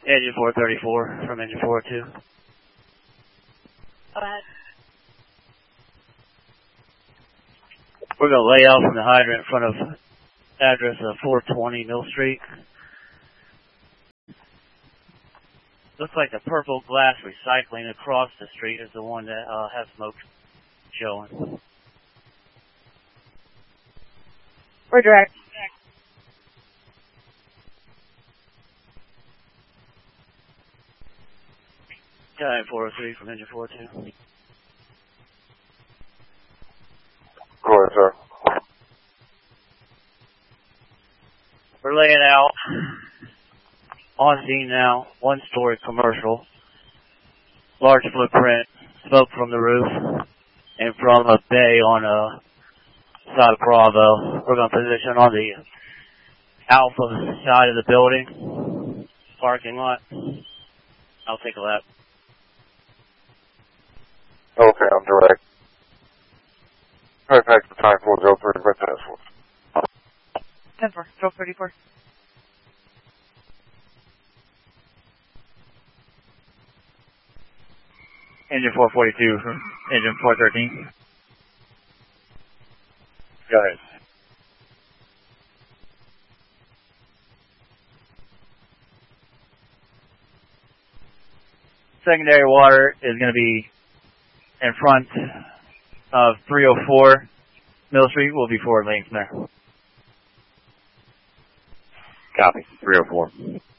Engine 434 from engine 402. Go ahead. We're going to lay out from the hydrant in front of address of 420 Mill Street. Looks like the purple glass recycling across the street is the one that has smoke showing. We're direct. Time 403 from engine 402. Go ahead, sir. We're laying out on scene now, one-story commercial, large footprint, smoke from the roof, and from a bay on side of Bravo. We're going to position on the Alpha side of the building, parking lot. I'll take a lap. Okay, I'm direct. Alright, back to time 403, right task force. 10-4, 1234. Engine 442 from engine 413. Go ahead. Secondary water is going to be in front of 304 Mill Street. Will be forward lanes there. Copy, 304.